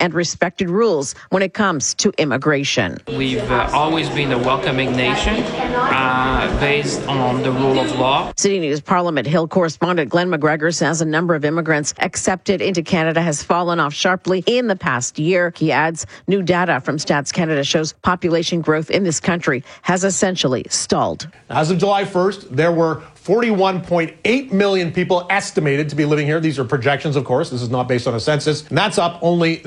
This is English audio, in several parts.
and respected rules when it comes to immigration. We've always been a welcoming nation based on the rule of law. City News Parliament Hill correspondent Glenn McGregor says a number of immigrants accepted into Canada has fallen off sharply in the past year. He adds new data from Stats Canada shows population growth in this country has essentially stalled. As of July 1st, there were 41.8 million people estimated to be living here. These are projections, of course. This is not based on a census. And that's up only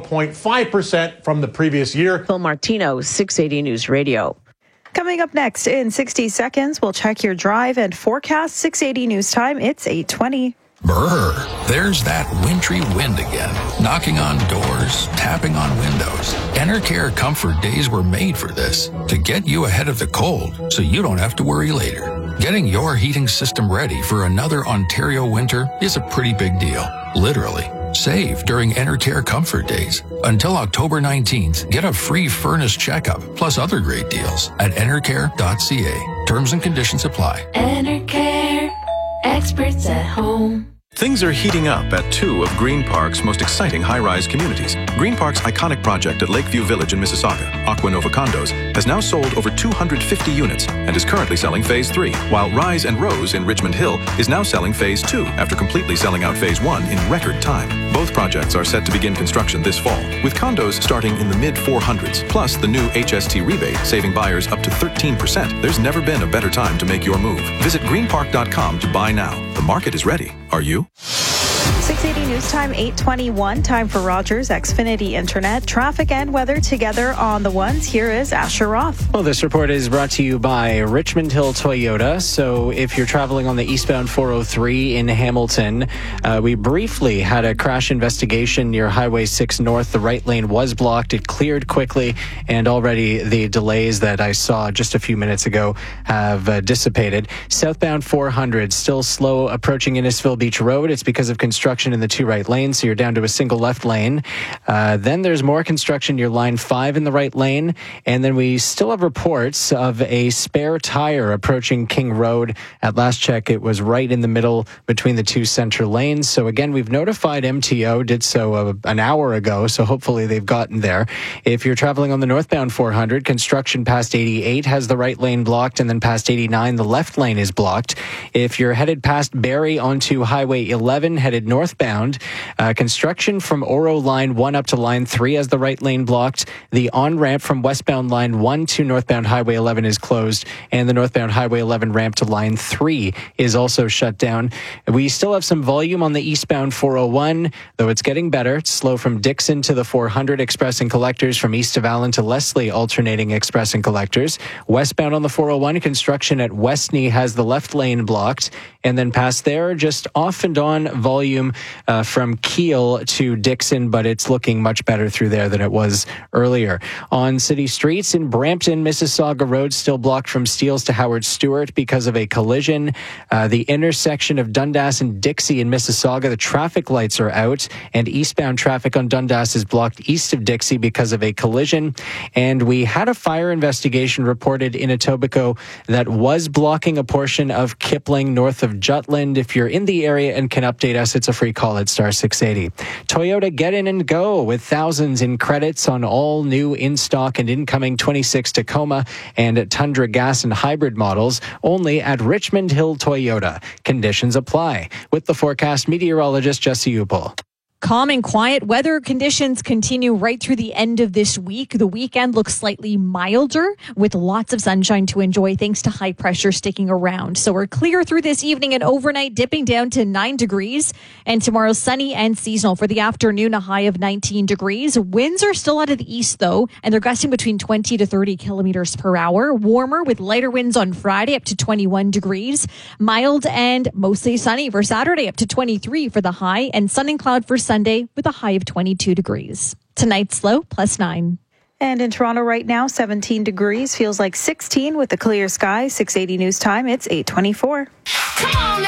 0.5% from the previous year. Phil Martino, 680 News Radio. Coming up next in 60 seconds, we'll check your drive and forecast. 680 News Time, it's 8:20. Brr, there's that wintry wind again, knocking on doors, tapping on windows. Enercare Comfort Days were made for this, to get you ahead of the cold so you don't have to worry later. Getting your heating system ready for another Ontario winter is a pretty big deal, literally. Save during Enercare Comfort Days. Until October 19th, get a free furnace checkup, plus other great deals at enercare.ca. Terms and conditions apply. Enercare, experts at home. Things are heating up at two of Green Park's most exciting high-rise communities. Green Park's iconic project at Lakeview Village in Mississauga, Aquanova Condos, has now sold over 250 units and is currently selling Phase 3, while Rise and Rose in Richmond Hill is now selling Phase 2 after completely selling out Phase 1 in record time. Both projects are set to begin construction this fall, with condos starting in the mid-400s, plus the new HST rebate saving buyers up to 13%. There's never been a better time to make your move. Visit greenpark.com to buy now. The market is ready. Are you? 680 News Time, 8:21. Time for Rogers Xfinity Internet. Traffic and weather together on the ones. Here is Asher Roth. Well, this report is brought to you by Richmond Hill Toyota. So if you're traveling on the eastbound 403 in Hamilton, we briefly had a crash investigation near Highway 6 North. The right lane was blocked. It cleared quickly, and already the delays that I saw just a few minutes ago have dissipated. Southbound 400, still slow approaching Innisfil Beach Road. It's because of construction in the two right lanes, so you're down to a single left lane. Then there's more construction near line 5 in the right lane, and then we still have reports of a spare tire approaching King Road. At last check, it was right in the middle between the two center lanes. So again, we've notified MTO, did so an hour ago, so hopefully they've gotten there. If you're traveling on the northbound 400, construction past 88 has the right lane blocked, and then past 89, the left lane is blocked. If you're headed past Barrie onto Highway 11, headed northbound, construction from Oro Line 1 up to Line 3 has the right lane blocked. The on-ramp from westbound Line 1 to northbound Highway 11 is closed, and the northbound Highway 11 ramp to Line 3 is also shut down. We still have some volume on the eastbound 401, though it's getting better. It's slow from Dixon to the 400 Express and Collectors, from east of Allen to Leslie alternating Express and Collectors. Westbound on the 401, construction at Westney has the left lane blocked, and then past there, just off and on volume from Kiel to Dixon, but it's looking much better through there than it was earlier. On city streets in Brampton, Mississauga Road still blocked from Steeles to Howard Stewart because of a collision. The intersection of Dundas and Dixie in Mississauga, the traffic lights are out, and eastbound traffic on Dundas is blocked east of Dixie because of a collision. And we had a fire investigation reported in Etobicoke that was blocking a portion of Kipling north of Jutland. If you're in the area and can update us, it's a free call at star 680. Toyota, get in and go with thousands in credits on all new in-stock and incoming 26 Tacoma and Tundra gas and hybrid models, only at Richmond Hill Toyota. Conditions apply. With the forecast, meteorologist Jesse Upel. Calm and quiet weather conditions continue right through the end of this week. The weekend looks slightly milder with lots of sunshine to enjoy thanks to high pressure sticking around. So we're clear through this evening and overnight, dipping down to 9 degrees. And tomorrow, sunny and seasonal. For the afternoon, a high of 19 degrees. Winds are still out of the east, though, and they're gusting between 20 to 30 kilometers per hour. Warmer with lighter winds on Friday up to 21 degrees. Mild and mostly sunny for Saturday up to 23 for the high, and sun and cloud for Sunday with a high of 22 degrees. Tonight's low, +9. And in Toronto right now, 17 degrees. Feels like 16 with the clear sky. 680 News Time, it's 8:24. Come on now.